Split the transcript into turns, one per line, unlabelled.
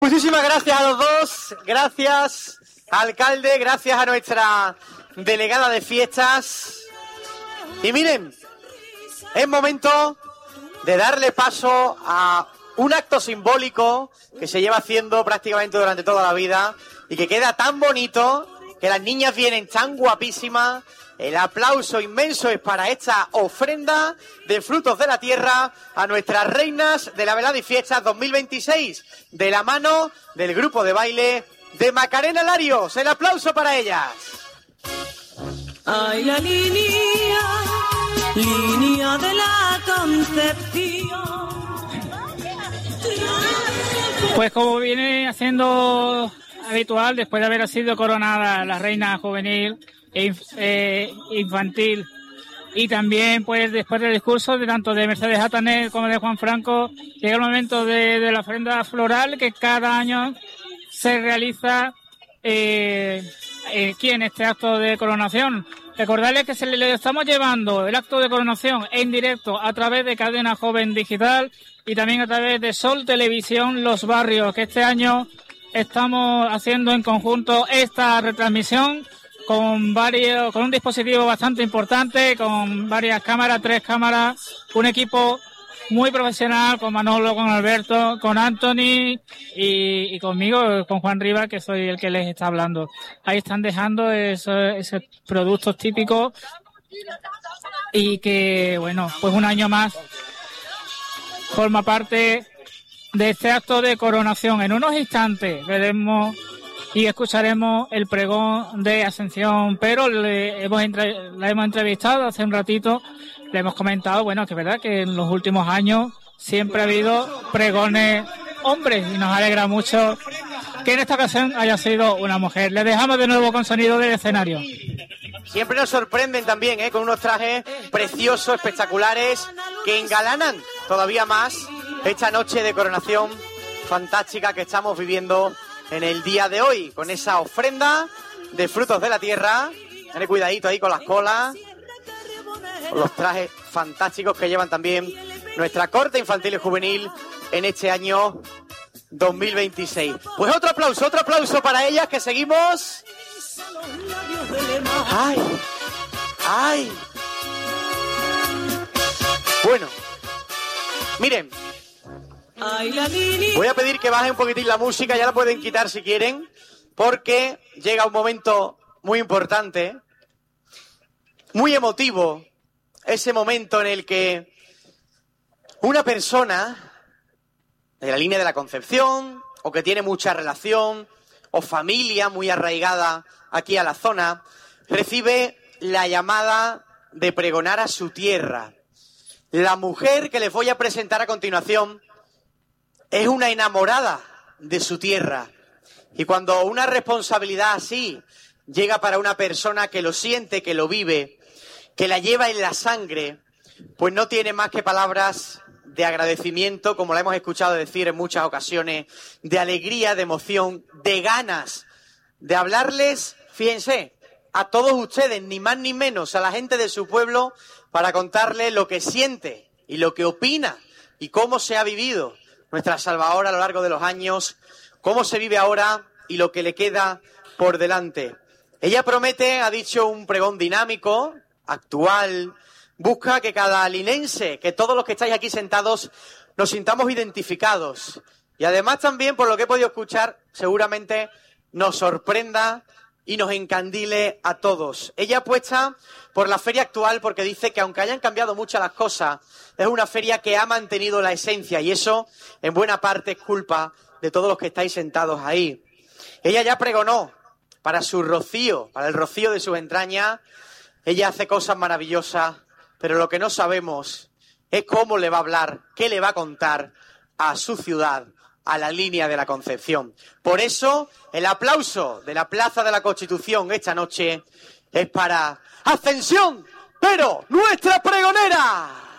Muchísimas gracias a los dos, gracias alcalde, gracias a nuestra delegada de fiestas. Y miren, es momento de darle paso a un acto simbólico que se lleva haciendo prácticamente durante toda la vida y que queda tan bonito, que las niñas vienen tan guapísimas. El aplauso inmenso es para esta ofrenda de frutos de la tierra a nuestras reinas de la velada y fiestas 2026, de la mano del grupo de baile de Macarena Larios. El aplauso para ellas.
Ay, la línea de la Concepción.
Pues como viene haciendo habitual, después de haber sido coronada la reina juvenil e infantil, y también pues después del discurso de tanto de Mercedes Ataner como de Juan Franco, llega el momento de la ofrenda floral que cada año se realiza aquí en este acto de coronación. Recordarles que le estamos llevando el acto de coronación en directo a través de Cadena Joven Digital y también a través de Sol Televisión Los Barrios, que este año estamos haciendo en conjunto esta retransmisión con un dispositivo bastante importante, con varias cámaras, 3 cámaras, un equipo muy profesional, con Manolo, con Alberto, con Anthony y conmigo, con Juan Rivas, que soy el que les está hablando. Ahí están dejando esos productos típicos y que, bueno, pues un año más forma parte de este acto de coronación. En unos instantes veremos y escucharemos el pregón de Ascensión, pero la hemos entrevistado hace un ratito, le hemos comentado, bueno, que es verdad que en los últimos años siempre ha habido pregones hombres y nos alegra mucho que en esta ocasión haya sido una mujer. Le dejamos de nuevo con sonido del escenario.
Siempre nos sorprenden también, con unos trajes preciosos, espectaculares, que engalanan todavía más esta noche de coronación fantástica que estamos viviendo en el día de hoy, con esa ofrenda de frutos de la tierra. Tened cuidadito ahí con las colas, con los trajes fantásticos que llevan también nuestra corte infantil y juvenil en este año 2026. Pues otro aplauso para ellas, que seguimos. ¡Ay! Bueno, miren, voy a pedir que bajen un poquitín la música, ya la pueden quitar si quieren, porque llega un momento muy importante, muy emotivo, ese momento en el que una persona de la línea de la Concepción, o que tiene mucha relación, o familia muy arraigada aquí a la zona, recibe la llamada de pregonar a su tierra. La mujer que les voy a presentar a continuación es una enamorada de su tierra. Y cuando una responsabilidad así llega para una persona que lo siente, que lo vive, que la lleva en la sangre, pues no tiene más que palabras de agradecimiento, como la hemos escuchado decir en muchas ocasiones, de alegría, de emoción, de ganas de hablarles, fíjense, a todos ustedes, ni más ni menos, a la gente de su pueblo, para contarles lo que siente y lo que opina y cómo se ha vivido nuestra salvadora a lo largo de los años, cómo se vive ahora y lo que le queda por delante. Ella promete, ha dicho, un pregón dinámico, actual, busca que cada linense, que todos los que estáis aquí sentados, nos sintamos identificados. Y además también, por lo que he podido escuchar, seguramente nos sorprenda y nos encandile a todos. Ella apuesta por la feria actual porque dice que aunque hayan cambiado muchas las cosas, es una feria que ha mantenido la esencia, y eso en buena parte es culpa de todos los que estáis sentados ahí. Ella ya pregonó para su rocío, para el rocío de sus entrañas. Ella hace cosas maravillosas, pero lo que no sabemos es cómo le va a hablar, qué le va a contar a su ciudad, a la línea de la Concepción. Por eso, el aplauso de la Plaza de la Constitución esta noche es para Ascensión, pero nuestra pregonera.